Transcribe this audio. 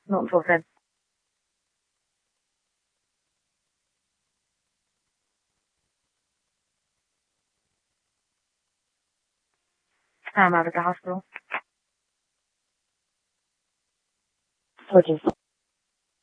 Not talking. I'm out of the hospital. Switches.